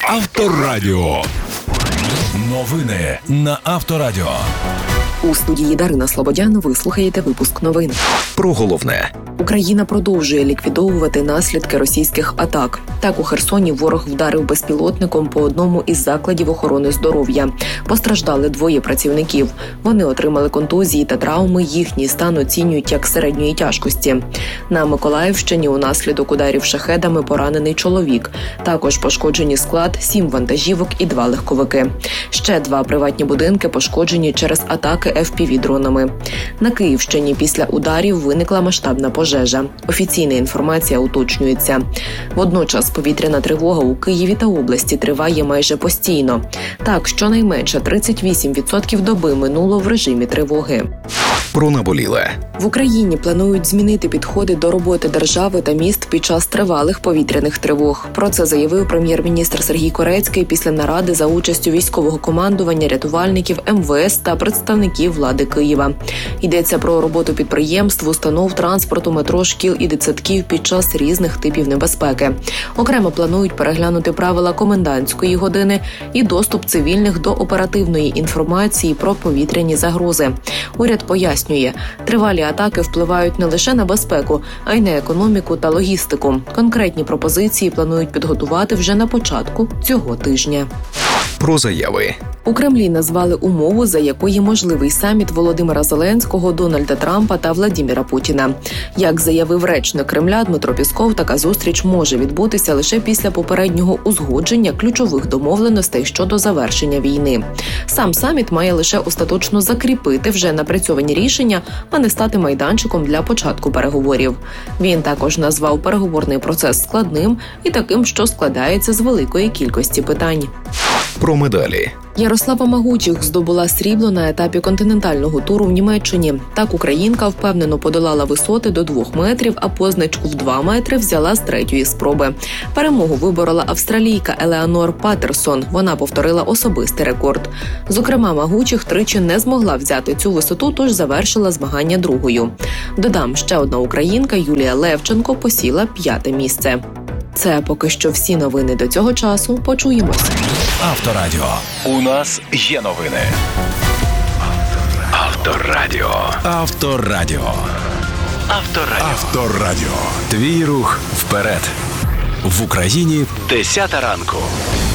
Авторадіо. Новини на Авторадіо. У студії Дарина Слободян ви слухаєте випуск новин. Про головне. Україна продовжує ліквідовувати наслідки російських атак. Так, у Херсоні ворог вдарив безпілотником по одному із закладів охорони здоров'я. Постраждали 2 працівників. Вони отримали контузії та травми, їхній стан оцінюють як середньої тяжкості. На Миколаївщині унаслідок ударів шахедами поранений чоловік. Також пошкоджені склад, 7 вантажівок і 2 легковики. Ще 2 приватні будинки пошкоджені через атаки FPV-дронами. На Київщині після ударів виникла масштабна пожежа. Офіційна інформація уточнюється. Водночас повітряна тривога у Києві та області триває майже постійно. Так, щонайменше 38% доби минуло в режимі тривоги. Про наболіле. В Україні планують змінити підходи до роботи держави та міст під час тривалих повітряних тривог. Про це заявив прем'єр-міністр Сергій Корецький після наради за участю військового командування, рятувальників, МВС та представників влади Києва. Йдеться про роботу підприємств, установ, транспорту, метро, шкіл і дитсадків під час різних типів небезпеки. Окремо планують переглянути правила комендантської години і доступ цивільних до оперативної інформації про повітряні загрози. Уряд пояснює, тривалі атаки впливають не лише на безпеку, а й на економіку та логістику. Конкретні пропозиції планують підготувати вже на початку цього тижня. Про заяви. У Кремлі назвали умову, за якої можливий саміт Володимира Зеленського, Дональда Трампа та Владіміра Путіна. Як заявив речник Кремля Дмитро Пісков, така зустріч може відбутися лише після попереднього узгодження ключових домовленостей щодо завершення війни. Сам саміт має лише остаточно закріпити вже напрацьовані рішення, а не стати майданчиком для початку переговорів. Він також назвав переговорний процес складним і таким, що складається з великої кількості питань. Про медалі. Ярослава Магучих здобула срібло на етапі континентального туру в Німеччині. Так українка впевнено подолала висоти до 2 метрів, а позначку в 2 метри взяла з 3-ї спроби. Перемогу виборола австралійка Елеонор Патерсон. Вона повторила особистий рекорд. Зокрема, Магучих тричі не змогла взяти цю висоту, тож завершила змагання 2-ю. Додам, ще одна українка Юлія Левченко посіла 5-те місце. Це поки що всі новини до цього часу. Почуємось. Авторадіо. У нас є новини. Авторадіо. Авторадіо. Авторадіо. Авторадіо. Твій рух вперед. В Україні 10 ранку.